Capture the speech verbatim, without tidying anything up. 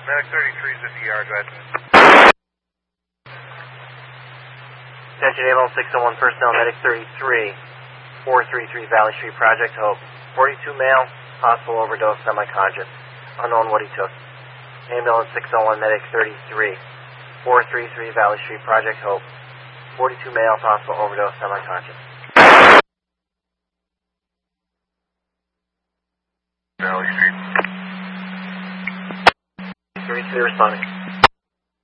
Medic thirty-three is at the yard, go ahead. Attention Able six oh one personnel, Medic thirty-three, four three three Valley Street, Project Hope. forty-two male, possible overdose, semi-conscious. Unknown what he took. Ambulance six oh one, Medic thirty-three, four three three Valley Street, Project Hope. forty-two male, possible overdose, semi-conscious. Valley Street. thirty-three responding.